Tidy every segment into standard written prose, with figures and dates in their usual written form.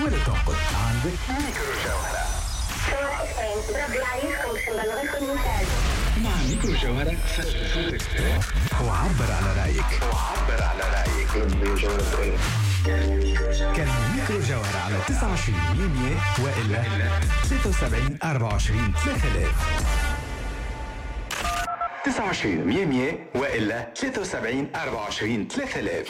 ولا ترقد. عندك ميكرو جوهرة. بربي عليكم باش نبلغكم المثال. مع ميكرو جوهرة سجل صوتك وعبر على رأيك. كان ميكرو جوهرة على 29 وإلا 73 24 3000. 29 وإلا 73 24 3000.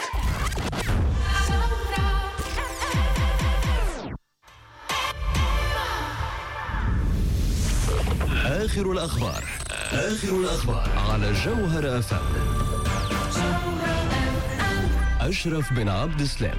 آخر الأخبار على جوهرة FM. أشرف بن عبد السلام.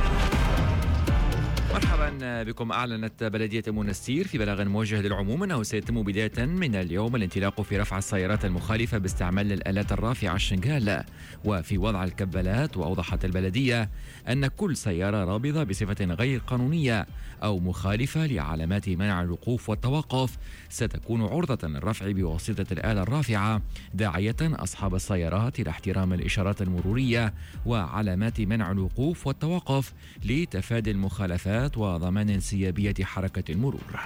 مرحبا بكم. أعلنت بلدية منستير في بلاغ موجه للعموم أنه سيتم بداية من اليوم الانطلاق في رفع السيارات المخالفة باستعمال الآلات الرافعة الشنغال وفي وضع الكبلات. وأوضحت البلدية أن كل سيارة رابضة بصفة غير قانونية أو مخالفة لعلامات منع الوقوف والتوقف ستكون عرضة للرفع بواسطة الآلة الرافعة، داعية أصحاب السيارات إلى احترام الإشارات المرورية وعلامات منع الوقوف والتوقف لتفادي المخالفات وضمان انسيابية حركة المرور.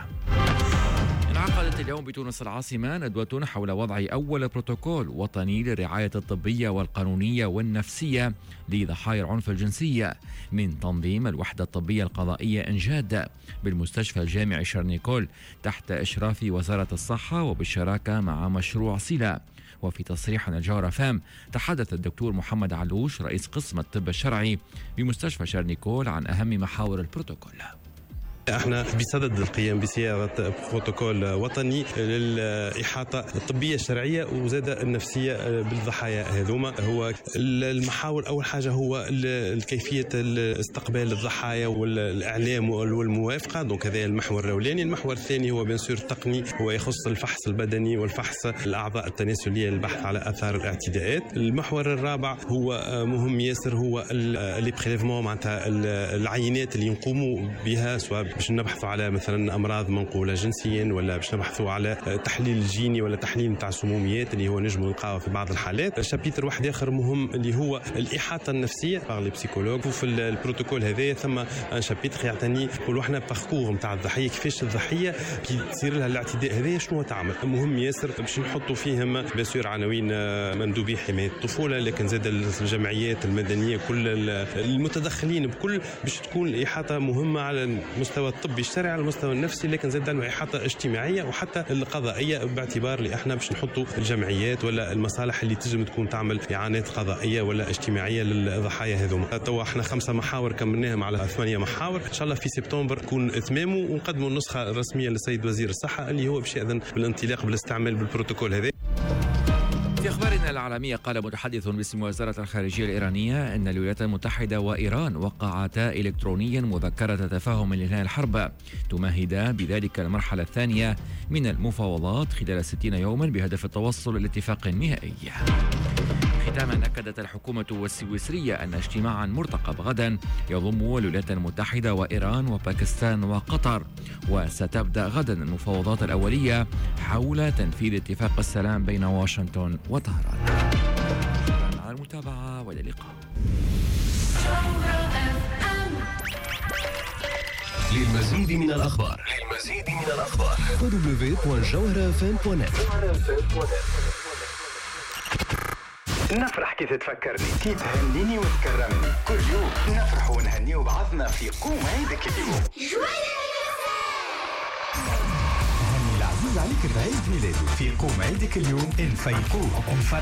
انعقدت اليوم بتونس العاصمة ندوة حول وضع أول بروتوكول وطني للرعاية الطبية والقانونية والنفسية لضحايا العنف الجنسي من تنظيم الوحدة الطبية القضائية إنجاد بالمستشفى الجامعي شارنيكول تحت إشراف وزارة الصحة وبالشراكة مع مشروع سيلا. وفي تصريح عن الجوهرة فام تحدث الدكتور محمد علوش رئيس قسم الطب الشرعي بمستشفى شارنيكول عن أهم محاور البروتوكول. احنا بصدد القيام بصياغه بروتوكول وطني للاحاطه الطبيه الشرعيه وزاد النفسيه بالضحايا هذوما. هو المحاور اول حاجه هو كيفيه استقبال الضحايا والاعلام والموافقه، دونك هذا المحور الاولاني. المحور الثاني هو بيان سور تقني، هو يخص الفحص البدني والفحص الاعضاء التناسليه للبحث على اثار الاعتداءات. المحور الرابع هو مهم ياسر، هو لي بريليفمون معناتها العينات اللي يقوموا بها، سواء باش نبحثوا على مثلا امراض منقوله جنسيا، ولا باش نبحثوا على تحليل الجيني ولا تحليل نتاع السموميات اللي هو نجم نلقاوه في بعض الحالات. شابيتر واحد اخر مهم اللي هو الاحاطه النفسيه باغ لي بسيكولوج. وفي البروتوكول هذا ثم ان شابيتر يعتني نقولوا احنا باركور نتاع الضحيه، كيفاش الضحيه كي تصير لها الاعتداء هذا شنو تعمل. مهم ياسر باش نحطوا فيهم بيسير عناوين مندوبي حمايه الطفوله، لكن زاد الجمعيات المدنيه كل المتدخلين بكل باش تكون الاحاطه مهمه على المستوى الطبي الشرعي، على المستوى النفسي، لكن زاد احاطه اجتماعيه وحتى القضائيه، باعتبار اللي احنا باش نحطوا الجمعيات ولا المصالح اللي تنجم تكون تعمل اعانات قضائيه ولا اجتماعيه للضحايا هذوما. توا احنا 5 محاور كملناهم على 8 محاور، ان شاء الله في سبتمبر يكون اتمامه ونقدموا النسخه الرسميه للسيد وزير الصحه اللي هو باش ياذن بالانطلاق بالاستعمال بالبروتوكول هذا. في أخبارنا العالمية، قال متحدث باسم وزارة الخارجية الإيرانية أن الولايات المتحدة وإيران وقعتا إلكترونيا مذكرة تفاهم لإنهاء الحرب تمهد بذلك المرحلة الثانية من المفاوضات خلال 60 يوما بهدف التوصل إلى اتفاق نهائي. ختاما، أكدت الحكومة السويسرية أن اجتماعا مرتقب غدا يضم الولايات المتحدة وإيران وباكستان وقطر، وستبدأ غدا المفاوضات الأولية حول تنفيذ اتفاق السلام بين واشنطن وطهران. شكرا على المتابعة وإلى اللقاء. للمزيد من الأخبار www.jawharafm.net. نفرح كي تتفكرني، كي تهنيني وتكرمني، كل يوم نفرح ونهني وبعضنا في قوم عيدك اليوم. هني العزيز عليك بعيد ميلاده في قوم عيدك اليوم. نفيقوه